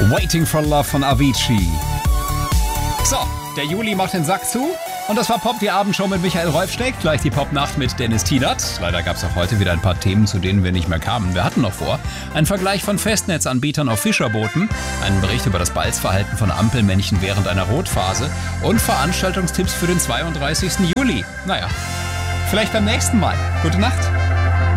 Waiting for Love von Avicii. So, der Juli macht den Sack zu. Und das war Pop, die Abendshow mit Michael Rolfschneck. Gleich die Popnacht mit Dennis Tienert. Leider gab es auch heute wieder ein paar Themen, zu denen wir nicht mehr kamen. Wir hatten noch vor. Ein Vergleich von Festnetzanbietern auf Fischerbooten. Einen Bericht über das Balzverhalten von Ampelmännchen während einer Rotphase. Und Veranstaltungstipps für den 32. Juli. Naja, vielleicht beim nächsten Mal. Gute Nacht.